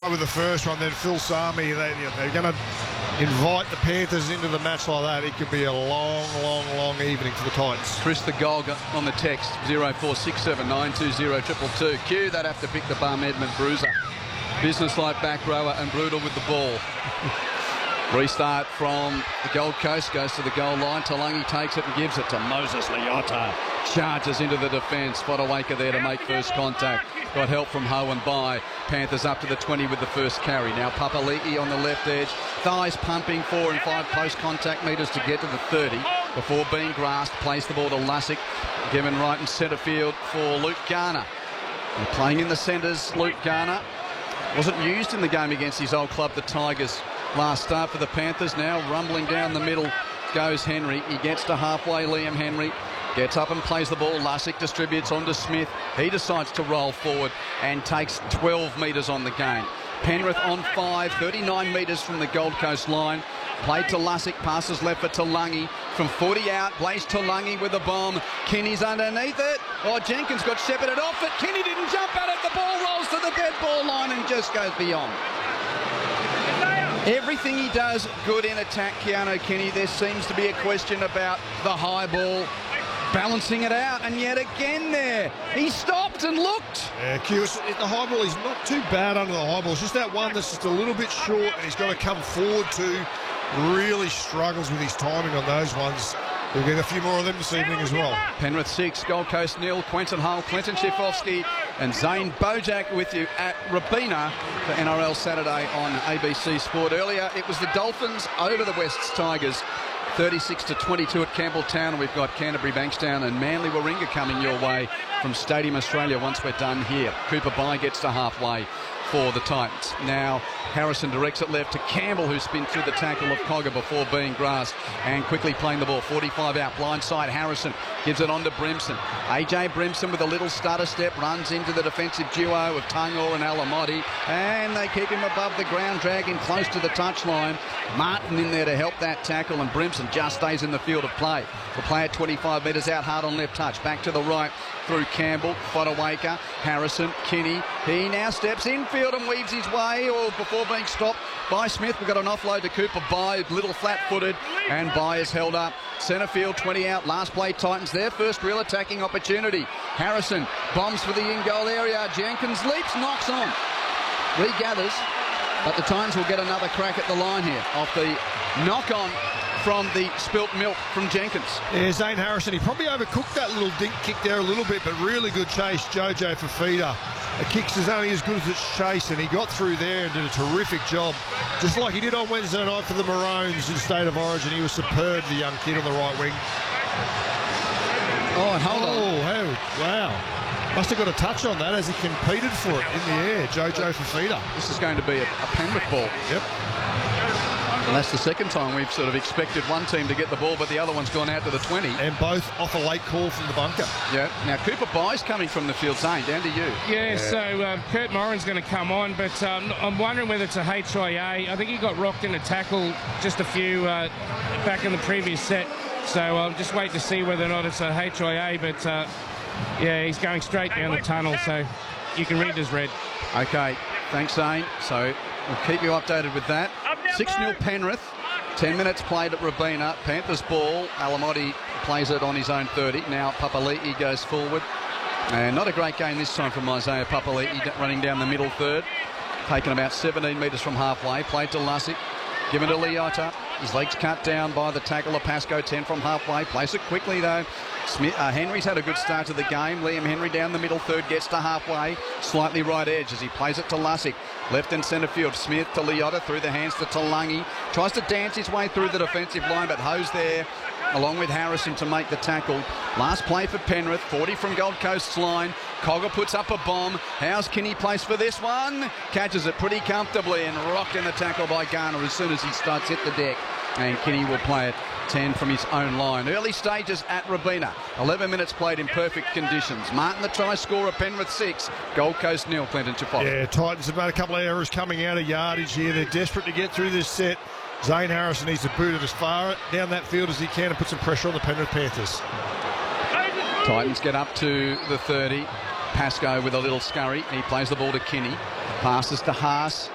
with the first one, then Phil Sami, they're going to invite the Panthers into the match like that. It could be a long, long, long evening for the Titans. Chris the Golga on the text, 0467920222. Q, they'd have to pick the bum Edmund Bruiser. Business-like back rower and brutal with the ball. Restart from the Gold Coast, goes to the goal line. Talangi takes it and gives it to Moses Leota. Charges into the defence. Fodawaker there to make first contact. Got help from Ho and Bai. Panthers up to the 20 with the first carry. Now Papali'i on the left edge. Thighs pumping 4 and 5 post-contact metres to get to the 30 before being grasped. Plays the ball to Lussick. Given right in centre field for Luke Garner. And playing in the centres, Luke Garner wasn't used in the game against his old club, the Tigers. Last start for the Panthers. Now rumbling down the middle goes Henry. He gets to halfway. Liam Henry gets up and plays the ball. Lussick distributes on to Smith. He decides to roll forward and takes 12 metres on the game. Penrith on 5, 39 metres from the Gold Coast line. Played to Lussick, passes left for Talangi. From 40 out, plays Talangi with the bomb. Kinney's underneath it. Oh, Jenkins got shepherded off it. Kinney didn't jump at it. The ball rolls to the dead ball line and just goes beyond. Everything he does good in attack, Keanu Kinney. There seems to be a question about the high ball, balancing it out, and yet again there, he stopped and looked. Yeah, Q, the high ball, he's not too bad under the high ball. It's just that one that's just a little bit short, and he's got to come forward to. Really struggles with his timing on those ones. We'll get a few more of them this evening as well. Penrith 6, Gold Coast 0. Quentin Hull, Clinton Schifofsky and Zane Bojak with you at Robina for NRL Saturday on ABC Sport. Earlier, it was the Dolphins over the Wests Tigers, 36-22 at Campbelltown. And we've got Canterbury, Bankstown and Manly Warringah coming your way from Stadium Australia once we're done here. Cooper Bai gets to halfway for the Titans. Now Harrison directs it left to Campbell, who spins through the tackle of Cogger before being grasped and quickly playing the ball. 45 out, blindside. Harrison gives it on to Brimson. AJ Brimson with a little stutter step runs into the defensive duo of Tangor and Alamotti, and they keep him above the ground, drag him close to the touchline. Martin in there to help that tackle, and Brimson just stays in the field of play. The play at 25 metres out, hard on left touch. Back to the right through Campbell, Fodawaker, Harrison, Kinney. He now steps infield and weaves his way, or before being stopped by Smith. We've got an offload to Cooper Bai, little flat-footed, and Bai is held up. Centre field, 20 out, last play Titans, their first real attacking opportunity. Harrison bombs for the in-goal area. Jenkins leaps, knocks on, regathers, but the Titans will get another crack at the line here off the knock-on from the spilt milk from Jenkins. Yeah, Zane Harrison, he probably overcooked that little dink kick there a little bit, but really good chase, Jojo Fafita. The kicks is only as good as its chase, and he got through there and did a terrific job. Just like he did on Wednesday night for the Maroons in State of Origin. He was superb, the young kid on the right wing. Oh, and hold on. Oh, wow. Must have got a touch on that as he competed for it in the air, Jojo Fafita. This is going to be a Penrith ball. Yep. And that's the second time we've sort of expected one team to get the ball, but the other one's gone out to the 20. And both off a late call from the bunker. Yeah. Now, Cooper Bai's coming from the field. Zane, down to you. Yeah, so Kurt Moran's going to come on, but I'm wondering whether it's a HIA. I think he got rocked in a tackle just a few back in the previous set. So I'll just wait to see whether or not it's a HIA, but yeah, he's going straight down the tunnel, so you can read as red. Okay, thanks, Zane. So we'll keep you updated with that. 6-0 Penrith, 10 minutes played at Robina. Panthers ball, Alamotti plays it on his own 30. Now Papali'i goes forward. And not a great game this time from Isaiah Papali'i, running down the middle third. Taken about 17 metres from halfway, played to Lussick. Given to Leota. His legs cut down by the tackle of Pascoe, 10 from halfway. Plays it quickly, though. Henry's had a good start to the game. Liam Henry down the middle third, gets to halfway. Slightly right edge as he plays it to Lussick. Left and centre field. Smith to Leota, through the hands to Talangi. Tries to dance his way through the defensive line, but Ho's there along with Harrison to make the tackle. Last play for Penrith, 40 from Gold Coast's line. Cogger puts up a bomb. How's Kinney placed for this one? Catches it pretty comfortably and rocked in the tackle by Garner as soon as he starts hit the deck. And Kinney will play it 10 from his own line. Early stages at Robina. 11 minutes played in perfect conditions. Martin the try scorer, Penrith 6. Gold Coast 0, Clinton Chifok. Yeah, Titans have made a couple of errors coming out of yardage here. They're desperate to get through this set. Zane Harrison needs to boot it as far down that field as he can and put some pressure on the Penrith Panthers. Titans get up to the 30. Pascoe with a little scurry. He plays the ball to Kinney. Passes to Haas.